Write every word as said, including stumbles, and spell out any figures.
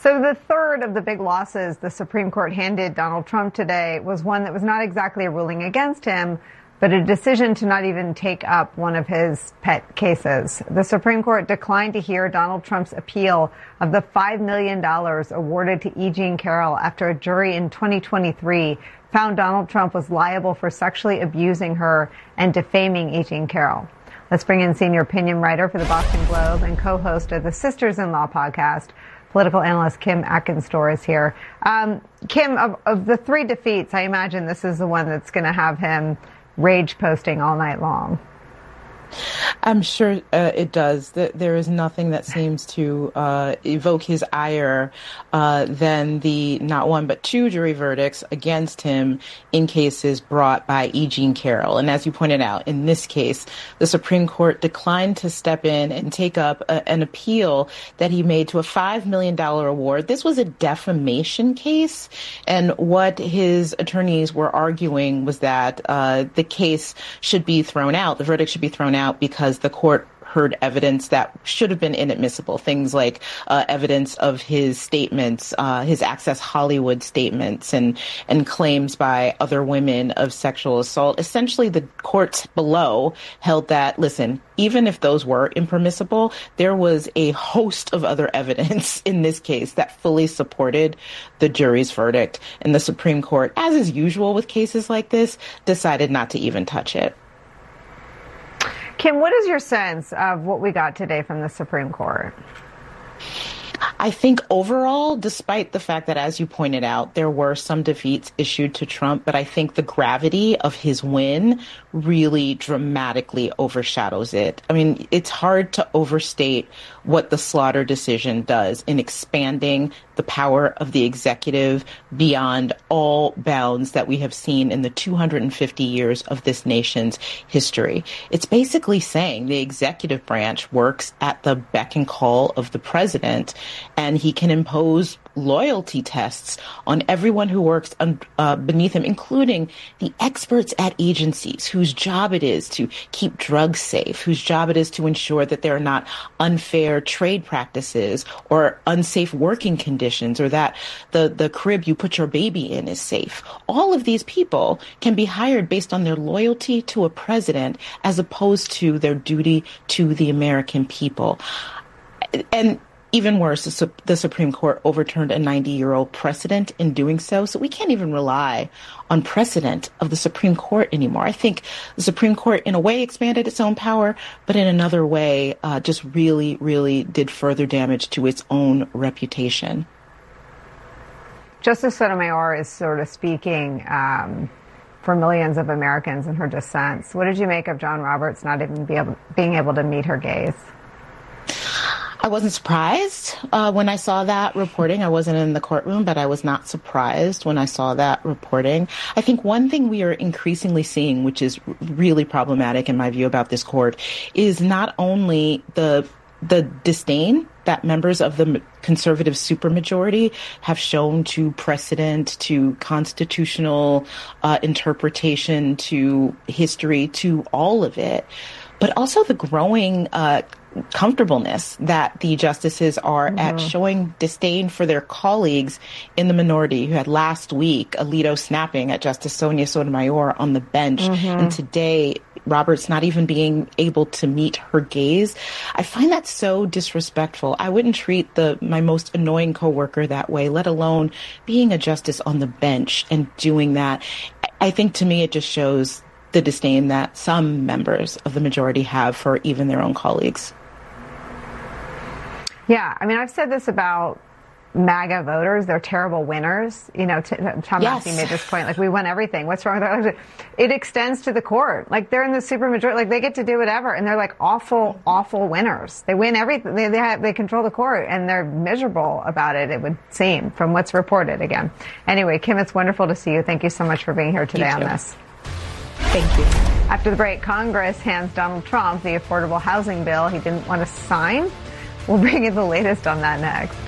So the third of the big losses the Supreme Court handed Donald Trump today was one that was not exactly a ruling against him, but a decision to not even take up one of his pet cases. The Supreme Court declined to hear Donald Trump's appeal of the five million dollars awarded to E. Jean Carroll after a jury in twenty twenty-three found Donald Trump was liable for sexually abusing her and defaming E. Jean Carroll. Let's bring in senior opinion writer for the Boston Globe and co-host of the Sisters-in-Law podcast, political analyst Kim Ackenstor is here. Um, Kim, of, of the three defeats, I imagine this is the one that's going to have him rage posting all night long. I'm sure uh, it does. There is nothing that seems to uh, evoke his ire uh, than the not one but two jury verdicts against him in cases brought by E. Jean Carroll. And as you pointed out, in this case, the Supreme Court declined to step in and take up a, an appeal that he made to a five million dollars award. This was a defamation case, and what his attorneys were arguing was that uh, the case should be thrown out, the verdict should be thrown out because the court heard evidence that should have been inadmissible, things like uh, evidence of his statements, uh, his Access Hollywood statements, and and claims by other women of sexual assault. Essentially, the courts below held that, listen, even if those were impermissible, there was a host of other evidence in this case that fully supported the jury's verdict. And the Supreme Court, as is usual with cases like this, decided not to even touch it. Kim, what is your sense of what we got today from the Supreme Court? I think overall, despite the fact that, as you pointed out, there were some defeats issued to Trump, but I think the gravity of his win really dramatically overshadows it. I mean, it's hard to overstate what the Slaughter decision does in expanding the power of the executive beyond all bounds that we have seen in the two hundred fifty years of this nation's history. It's basically saying the executive branch works at the beck and call of the president, and he can impose loyalty tests on everyone who works un, uh, beneath him, including the experts at agencies whose job it is to keep drugs safe, whose job it is to ensure that there are not unfair trade practices or unsafe working conditions, or that the, the crib you put your baby in is safe. All of these people can be hired based on their loyalty to a president as opposed to their duty to the American people. And even worse, the Supreme Court overturned a ninety-year-old precedent in doing so. So we can't even rely on precedent of the Supreme Court anymore. I think the Supreme Court, in a way, expanded its own power, but in another way, uh, just really, really did further damage to its own reputation. Justice Sotomayor is sort of speaking um, for millions of Americans in her dissents. What did you make of John Roberts not even be able, being able to meet her gaze? I wasn't surprised uh, when I saw that reporting. I wasn't in the courtroom, but I was not surprised when I saw that reporting. I think one thing we are increasingly seeing, which is really problematic in my view about this court, is not only the the disdain that members of the conservative supermajority have shown to precedent, to constitutional uh, interpretation, to history, to all of it, but also the growing uh, comfortableness that the justices are mm-hmm. at showing disdain for their colleagues in the minority. You had last week Alito snapping at Justice Sonia Sotomayor on the bench, mm-hmm. and today Roberts not even being able to meet her gaze. I find that so disrespectful. I wouldn't treat the my most annoying coworker that way, let alone being a justice on the bench and doing that. I think to me it just shows the disdain that some members of the majority have for even their own colleagues. Yeah, I mean, I've said this about MAGA voters. They're terrible winners. You know, t- Tom yes. Massey made this point, like, we won everything. What's wrong with that? It extends to the court. Like, they're in the supermajority. Like, they get to do whatever. And they're, like, awful, awful winners. They win everything. They, they, have, they control the court. And they're miserable about it, it would seem, from what's reported again. Anyway, Kim, it's wonderful to see you. Thank you so much for being here today on this. Thank you. After the break, Congress hands Donald Trump the affordable housing bill he didn't want to sign. We'll bring you the latest on that next.